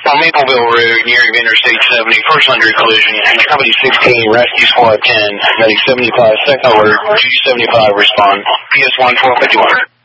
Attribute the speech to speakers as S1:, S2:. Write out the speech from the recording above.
S1: On Mapleville Road, near Interstate 70, first under collision. Company 16, Rescue Squad 10, Medic 75, second alert, 275 respond. PS 1 1251.